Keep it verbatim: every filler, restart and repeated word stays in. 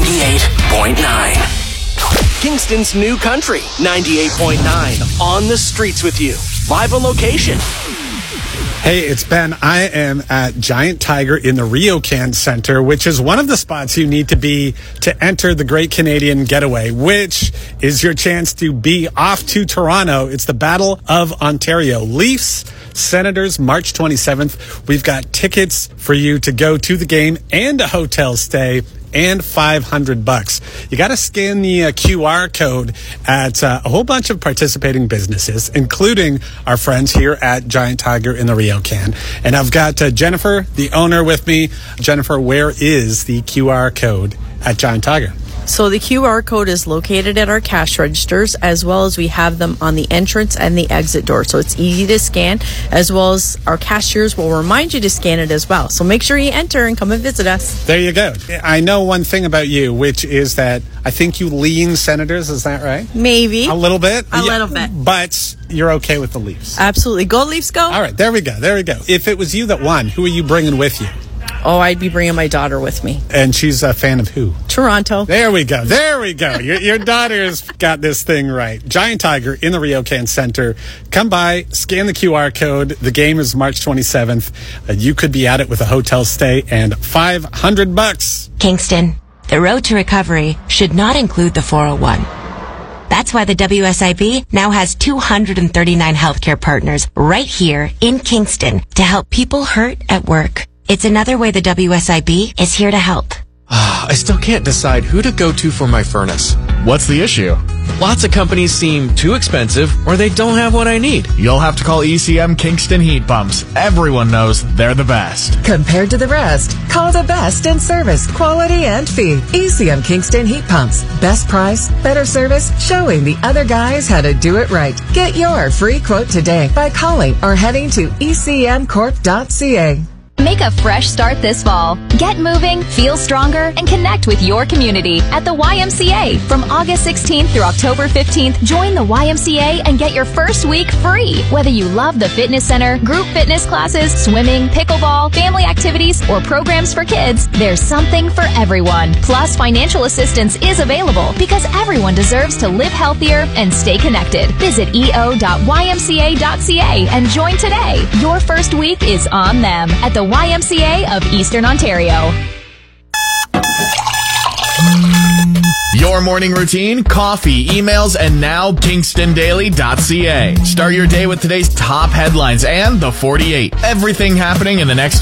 ninety-eight point nine. Kingston's new country, ninety-eight point nine. On the streets with you. Live on location. Hey, it's Ben. I am at Giant Tiger in the RioCan Center, which is one of the spots you need to be to enter the Great Canadian Getaway, which is your chance to be off to Toronto. It's the Battle of Ontario. Leafs, Senators, March twenty-seventh. We've got tickets for you to go to the game and a hotel stay and five hundred bucks. You got to scan the uh, Q R code at uh, a whole bunch of participating businesses, including our friends here at Giant Tiger in the RioCan. And I've got uh, Jennifer, the owner, with me. Jennifer, where is the Q R code at Giant Tiger? So the Q R code is located at our cash registers, as well as we have them on the entrance and the exit door. So it's easy to scan, as well as our cashiers will remind you to scan it as well. So make sure you enter and come and visit us. There you go. I know one thing about you, which is that I think you lean Senators. Is that right? Maybe. A little bit? A yeah, little bit. But you're okay with the Leafs? Absolutely. Go Leafs, go. All right. There we go. There we go. If it was you that won, who are you bringing with you? Oh, I'd be bringing my daughter with me. And she's a fan of who? Toronto. There we go. There we go. Your, your daughter's got this thing right. Giant Tiger in the RioCan Center. Come by, scan the Q R code. The game is March twenty-seventh. Uh, you could be at it with a hotel stay and five hundred bucks. Kingston, the road to recovery should not include the four oh one. That's why the W S I B now has two hundred thirty-nine healthcare partners right here in Kingston to help people hurt at work. It's another way the W S I B is here to help. I still can't decide who to go to for my furnace. What's the issue? Lots of companies seem too expensive or they don't have what I need. You'll have to call E C M Kingston Heat Pumps. Everyone knows they're the best. Compared to the rest, call the best in service, quality, and fee. E C M Kingston Heat Pumps. Best price, better service, showing the other guys how to do it right. Get your free quote today by calling or heading to e c m corp dot c a. Make a fresh start this fall. Get moving, feel stronger, and connect with your community at the Y M C A. From August sixteenth through October fifteenth, join the Y M C A and get your first week free. Whether you love the fitness center, group fitness classes, swimming, pickleball, family activities, or programs for kids, there's something for everyone. Plus, financial assistance is available because everyone deserves to live healthier and stay connected. Visit e o dot y m c a dot c a and join today. Your first week is on them at the Y M C A of Eastern Ontario. Your morning routine, coffee, emails, and now kingston daily dot c a. Start your day with today's top headlines and the forty-eight. Everything happening in the next